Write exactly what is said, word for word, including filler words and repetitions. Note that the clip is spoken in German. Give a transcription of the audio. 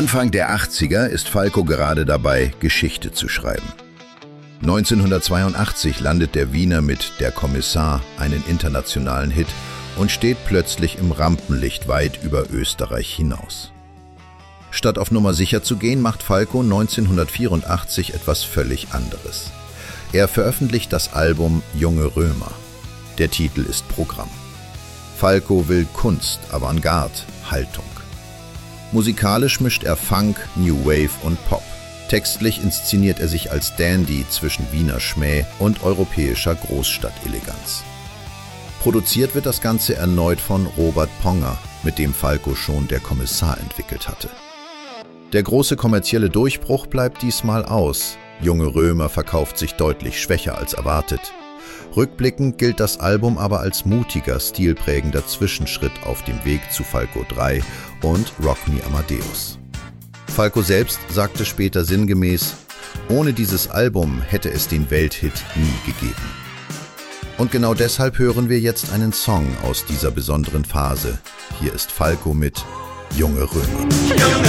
Anfang der achtziger ist Falco gerade dabei, Geschichte zu schreiben. neunzehnhundertzweiundachtzig landet der Wiener mit Der Kommissar einen internationalen Hit und steht plötzlich im Rampenlicht weit über Österreich hinaus. Statt auf Nummer sicher zu gehen, macht Falco neunzehnhundertvierundachtzig etwas völlig anderes. Er veröffentlicht das Album Junge Römer. Der Titel ist Programm. Falco will Kunst, Avantgarde, Haltung. Musikalisch mischt er Funk, New Wave und Pop. Textlich inszeniert er sich als Dandy zwischen Wiener Schmäh und europäischer Großstadteleganz. Produziert wird das Ganze erneut von Robert Ponger, mit dem Falco schon Der Kommissar entwickelt hatte. Der große kommerzielle Durchbruch bleibt diesmal aus. Junge Römer verkauft sich deutlich schwächer als erwartet. Rückblickend gilt das Album aber als mutiger, stilprägender Zwischenschritt auf dem Weg zu Falco drei und Rock Me Amadeus. Falco selbst sagte später sinngemäß: Ohne dieses Album hätte es den Welthit nie gegeben. Und genau deshalb hören wir jetzt einen Song aus dieser besonderen Phase. Hier ist Falco mit Junge Römer. Junge